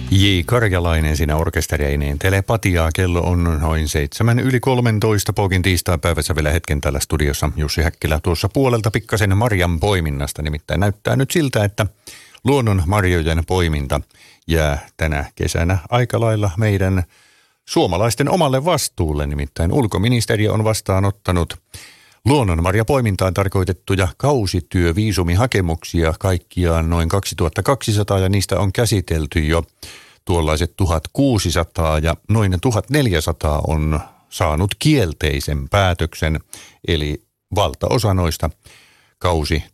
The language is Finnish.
J. Karjalainen siinä orkestereineen telepatiaa. Kello on noin 7:13 Pokin tiistaipäivässä vielä hetken täällä studiossa. Jussi Häkkilä tuossa puolelta pikkasen marjan poiminnasta. Nimittäin näyttää nyt siltä, että luonnon marjojen poiminta jää tänä kesänä aika lailla meidän suomalaisten omalle vastuulle. Nimittäin ulkoministeriö on vastaanottanut luonnonmarjapoimintaan tarkoitettuja kausityöviisumihakemuksia kaikkiaan noin 2200 ja niistä on käsitelty jo tuollaiset 1600 ja noin 1400 on saanut kielteisen päätöksen. Eli valtaosa noista